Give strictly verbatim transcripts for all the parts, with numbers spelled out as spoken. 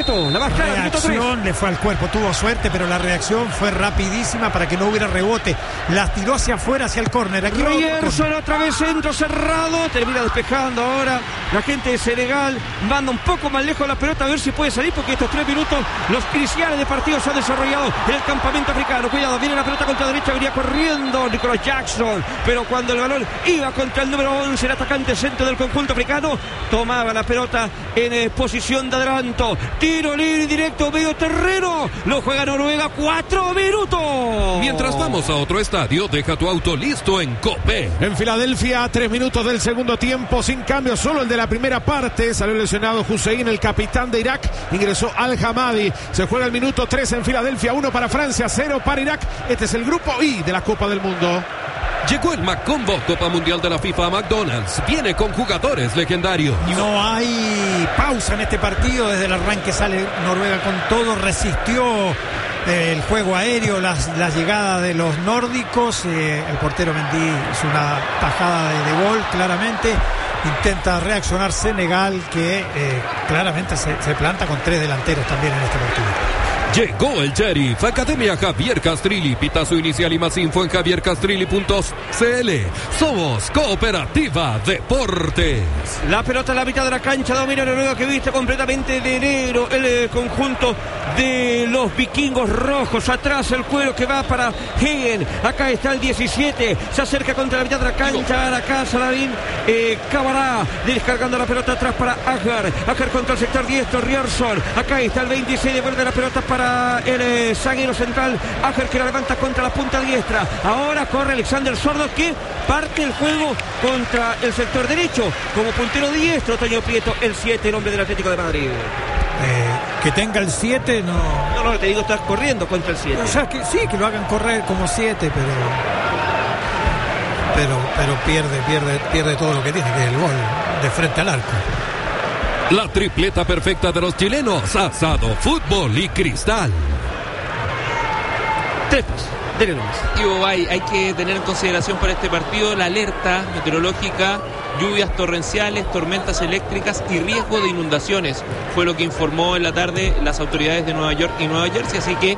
La más clara, reacción le fue al cuerpo, tuvo suerte, pero la reacción fue rapidísima para que no hubiera rebote. La tiró hacia afuera, hacia el córner. Aquí Rierson otra vez centro cerrado, termina despejando ahora la gente de Senegal, manda un poco más lejos la pelota a ver si puede salir, porque estos tres minutos los iniciales de partido se han desarrollado en el campamento africano. Cuidado, viene la pelota contra la derecha, venía corriendo Nicolas Jackson, pero cuando el balón iba contra el número once, el atacante centro del conjunto africano tomaba la pelota en eh, posición de adelanto. Tiro libre directo, medio terreno. Lo juega Noruega, cuatro minutos. Mientras vamos a otro estadio, deja tu auto listo en Copé. En Filadelfia, tres minutos del segundo tiempo, sin cambio, solo el de la primera parte. Salió lesionado Hussein, el capitán de Irak. Ingresó Al-Hamadi. Se juega el minuto tres en Filadelfia, uno para Francia, cero para Irak. Este es el grupo I de la Copa del Mundo. Llegó el McCombo Copa Mundial de la FIFA a McDonald's. Viene con jugadores legendarios. No hay pausa en este partido. Desde el arranque sale Noruega con todo. Resistió eh, el juego aéreo, las, la llegada de los nórdicos. Eh, el portero Mendy hizo una tajada de, de gol, claramente. Intenta reaccionar Senegal, que eh, claramente se, se planta con tres delanteros también en este partido. Llegó el Sheriff, Academia Javier Castrilli. Pitazo inicial y más info en javier castrilli punto c l. Somos Cooperativa Deportes. La pelota en la mitad de la cancha, domina Noruega, que viste completamente de negro el eh, conjunto de los vikingos rojos. Atrás el cuero que va para Hegen. Acá está el diecisiete, se acerca contra la mitad de la cancha. Acá Saladin eh, Cabará descargando la pelota atrás para Ager. Ager contra el sector diestro, Rierson. Acá está el veintiséis, devuelve la pelota para el eh, zaguero central Ager, que la levanta contra la punta diestra. Ahora corre Alexander Sordo, que parte el juego contra el sector derecho como puntero diestro. Toño Prieto, el siete, el hombre del Atlético de Madrid. Eh, que tenga el siete, no... No, no, te digo, estás corriendo contra el siete. O sea, que sí, que lo hagan correr como siete, pero... Pero, pero pierde, pierde, pierde todo lo que tiene, que es el gol de frente al arco. La tripleta perfecta de los chilenos: asado, fútbol y cristal. Trepas, denle nomás. Hay, hay que tener en consideración para este partido la alerta meteorológica, lluvias torrenciales, tormentas eléctricas y riesgo de inundaciones. Fue lo que informó en la tarde las autoridades de Nueva York y Nueva Jersey, así que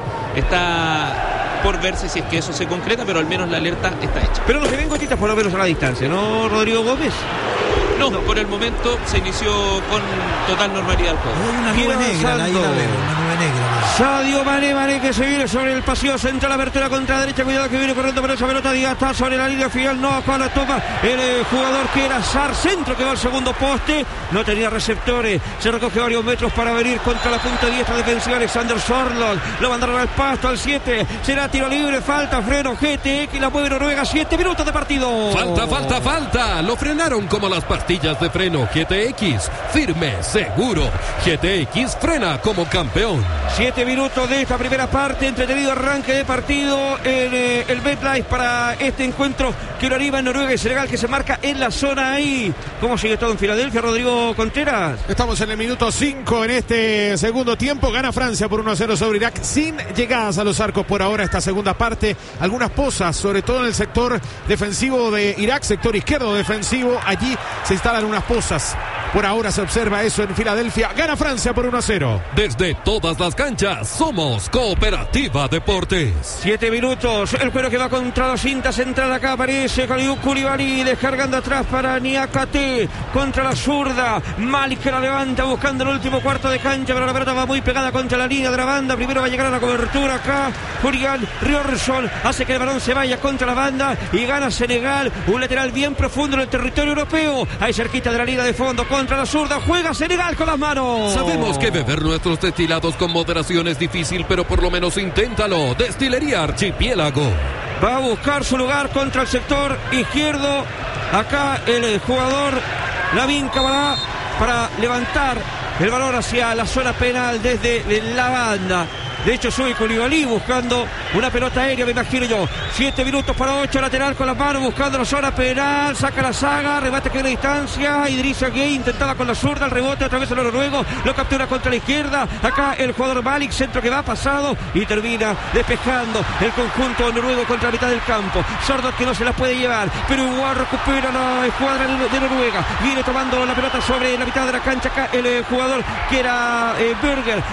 está por verse si es que eso se concreta, pero al menos la alerta está hecha. Pero no se ven gotitas por lo menos a la distancia, ¿no, Rodrigo Gómez? No, no, por el momento se inició con total normalidad el juego. Hay una nube negra, ahí la veo, una nube negra. Sadio Mané, Mané que se viene sobre el pasillo central, abertura contra la derecha, cuidado que viene corriendo por esa pelota, Díaz está sobre la línea final, no, acá la toma el eh, jugador que era Sar, centro que va al segundo poste, no tenía receptores, se recoge varios metros para venir contra la punta diestra defensiva Alexander Sorloth, lo mandaron al pasto al siete, será tiro libre, falta, freno, G T X, la mueve Noruega, siete minutos de partido. Falta, falta, falta, lo frenaron como las pastillas de freno G T X, firme, seguro, G T X frena como campeón. Siete minutos de esta primera parte, entretenido arranque de partido en eh, el MetLife para este encuentro que lo anima en Noruega y Senegal, que se marca en la zona ahí. ¿Cómo sigue todo en Filadelfia, Rodrigo Contreras? Estamos en el minuto cinco en este segundo tiempo. Gana Francia por uno a cero sobre Irak, sin llegadas a los arcos por ahora esta segunda parte. Algunas pozas, sobre todo en el sector defensivo de Irak, sector izquierdo defensivo. Allí se instalan unas pozas. Por ahora se observa eso en Filadelfia. Gana Francia por uno a cero. Desde todas las canchas, somos Cooperativa Deportes. Siete minutos. El cuero que va contra la cinta central. Acá aparece Kalidou Koulibaly descargando atrás para Niakate. Contra la zurda. Malik que la levanta buscando el último cuarto de cancha, pero la pelota va muy pegada contra la línea de la banda. Primero va a llegar a la cobertura acá. Julián Rierson hace que el balón se vaya contra la banda y gana Senegal. Un lateral bien profundo en el territorio europeo. Ahí cerquita de la línea de fondo. Contra la zurda, juega Senegal con las manos. Sabemos que beber nuestros destilados con moderación es difícil, pero por lo menos inténtalo. Destilería Archipiélago. Va a buscar su lugar contra el sector izquierdo. Acá el jugador Lamine Camara para levantar el balón hacia la zona penal desde la banda. De hecho, sube Koulibaly buscando una pelota aérea, me imagino yo. Siete minutos para ocho, lateral con las manos, buscando la zona penal. Saca la saga, rebate que a distancia. Idrissa Gueye intentaba con la zurda, el rebote otra vez el noruego. Lo captura contra la izquierda. Acá el jugador Malik, centro que va pasado y termina despejando el conjunto noruego contra la mitad del campo. Sordo que no se la puede llevar, pero igual recupera la escuadra de Noruega. Viene tomando la pelota sobre la mitad de la cancha acá el eh, jugador que era eh, Berger.